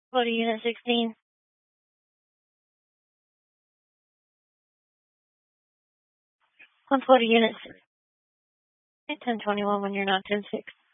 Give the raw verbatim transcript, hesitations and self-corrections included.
Go to unit sixteen. Let's go to unit ten twenty-one when you're not ten six.